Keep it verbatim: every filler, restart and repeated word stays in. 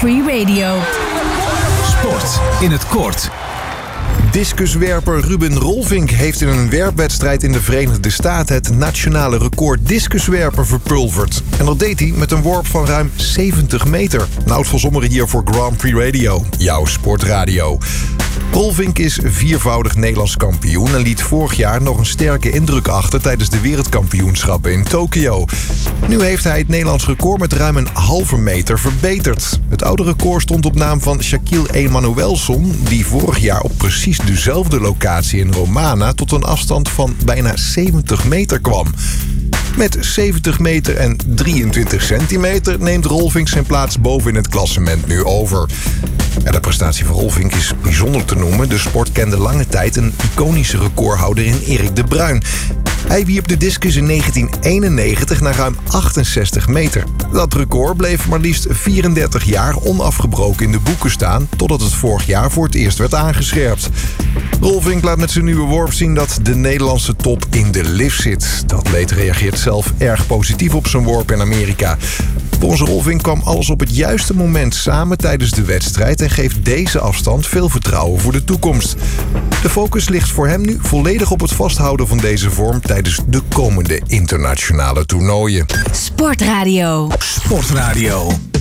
Free Radio. Sport in het kort. Discuswerper Ruben Rolvink heeft in een werpwedstrijd in de Verenigde Staten het nationale record discuswerpen verpulverd. En dat deed hij met een worp van ruim zeventig meter. Nout van Zommeren hier voor Grand Prix Radio, jouw sportradio. Rolvink is viervoudig Nederlands kampioen en liet vorig jaar nog een sterke indruk achter tijdens de wereldkampioenschappen in Tokio. Nu heeft hij het Nederlands record met ruim een halve meter verbeterd. Het oude record stond op naam van Shaquille Emanuelson, die vorig jaar op precies dezelfde locatie in Romana tot een afstand van bijna zeventig meter kwam. Met zeventig meter en drieëntwintig centimeter neemt Rolvink zijn plaats boven in het klassement nu over. Ja, de prestatie van Rolvink is bijzonder te noemen. De sport kende lange tijd een iconische recordhouder in Erik de Bruin. Hij wierp de discus in negentien eenennegentig naar ruim achtenzestig meter. Dat record bleef maar liefst vierendertig jaar onafgebroken in de boeken staan, totdat het vorig jaar voor het eerst werd aangescherpt. Rolvink laat met zijn nieuwe worp zien dat de Nederlandse top in de lift zit. De atleet reageert zelf erg positief op zijn worp in Amerika. Volgens Rolvink kwam alles op het juiste moment samen tijdens de wedstrijd en geeft deze afstand veel vertrouwen voor de toekomst. De focus ligt voor hem nu volledig op het vasthouden van deze vorm tijdens de komende internationale toernooien. Sportradio. Sportradio.